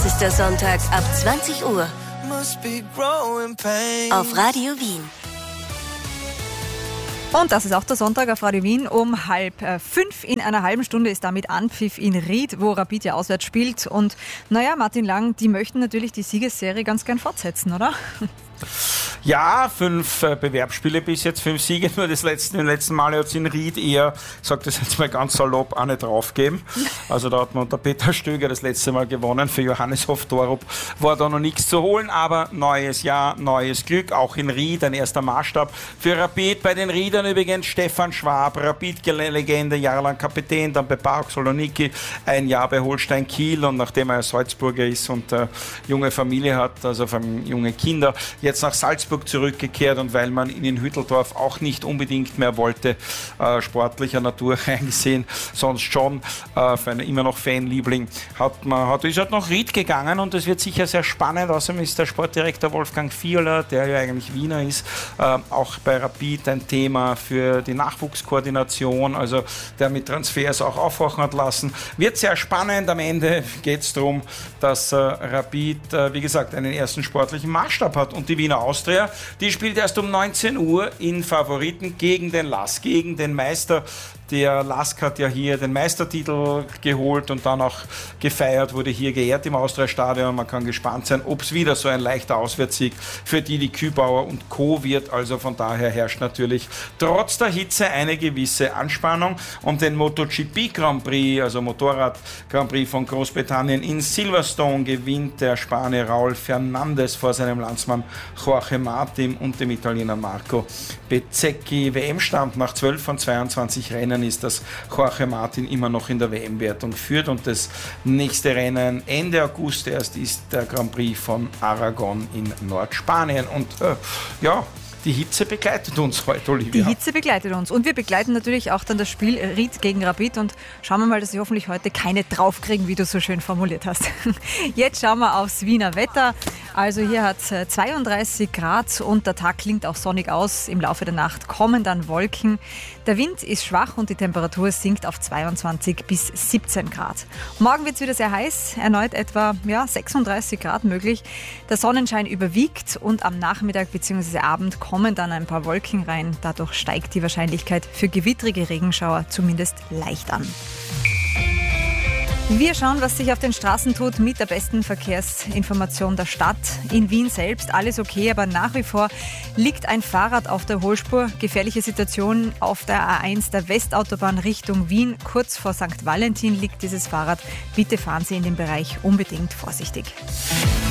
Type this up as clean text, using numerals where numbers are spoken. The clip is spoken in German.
Das ist der Sonntag ab 20 Uhr auf Radio Wien. Und das ist auch der Sonntag auf Radio Wien um 4:30. In einer halben Stunde ist damit Anpfiff in Ried, wo Rapid ja auswärts spielt. Und naja, Martin Lang, die möchten natürlich die Siegesserie ganz gern fortsetzen, oder? Ja, 5 Bewerbsspiele bis jetzt, 5 Siege. Nur im letzten Mal hat es in Ried eher, ich sage das jetzt mal ganz salopp, auch nicht draufgegeben. Also da hat man unter Peter Stöger das letzte Mal gewonnen. Für Johannes Hoff-Torup war da noch nichts zu holen. Aber neues Jahr, neues Glück. Auch in Ried ein erster Maßstab für Rapid. Bei den Riedern übrigens Stefan Schwab, Rapid-Legende, jahrelang Kapitän. Dann bei PAOK Saloniki, ein Jahr bei Holstein Kiel. Und nachdem er Salzburger ist und junge Familie hat, also vor allem junge Kinder, jetzt nach Salzburg zurückgekehrt, und weil man ihn in Hütteldorf auch nicht unbedingt mehr wollte, sportlicher Natur eingesehen, sonst schon für einen immer noch Fanliebling, ist halt nach Ried gegangen, und es wird sicher sehr spannend. Außerdem ist der Sportdirektor Wolfgang Fiala, der ja eigentlich Wiener ist, auch bei Rapid ein Thema für die Nachwuchskoordination, also der mit Transfers auch aufwachen hat lassen. Wird sehr spannend. Am Ende geht es darum, dass Rapid, wie gesagt, einen ersten sportlichen Maßstab hat, und die Wiener Austria, die spielt erst um 19 Uhr in Favoriten gegen den LASK, gegen den Meister. Der LASK hat ja hier den Meistertitel geholt und dann auch gefeiert, wurde hier geehrt im Austria-Stadion. Man kann gespannt sein, ob es wieder so ein leichter Auswärtskrieg für die Kübauer und Co. wird. Also von daher herrscht natürlich trotz der Hitze eine gewisse Anspannung. Und den MotoGP Grand Prix, also Motorrad Grand Prix von Großbritannien in Silverstone, gewinnt der Spanier Raúl Fernández vor seinem Landsmann Jorge Martin und dem Italiener Marco Bezzecchi. WM-Stand nach 12 von 22 Rennen ist, dass Jorge Martin immer noch in der WM-Wertung führt, und das nächste Rennen Ende August erst ist der Grand Prix von Aragon in Nordspanien. Und die Hitze begleitet uns heute, Olivia. Die Hitze begleitet uns. Und wir begleiten natürlich auch dann das Spiel Ried gegen Rapid. Und schauen wir mal, dass wir hoffentlich heute keine draufkriegen, wie du so schön formuliert hast. Jetzt schauen wir aufs Wiener Wetter. Also hier hat es 32 Grad und der Tag klingt auch sonnig aus. Im Laufe der Nacht kommen dann Wolken. Der Wind ist schwach und die Temperatur sinkt auf 22 bis 17 Grad. Morgen wird es wieder sehr heiß, erneut etwa 36 Grad möglich. Der Sonnenschein überwiegt und am Nachmittag bzw. Abend kommen dann ein paar Wolken rein. Dadurch steigt die Wahrscheinlichkeit für gewittrige Regenschauer zumindest leicht an. Wir schauen, was sich auf den Straßen tut, mit der besten Verkehrsinformation der Stadt. In Wien selbst alles okay, aber nach wie vor liegt ein Fahrrad auf der Hohlspur. Gefährliche Situation auf der A1 der Westautobahn Richtung Wien. Kurz vor St. Valentin liegt dieses Fahrrad. Bitte fahren Sie in dem Bereich unbedingt vorsichtig.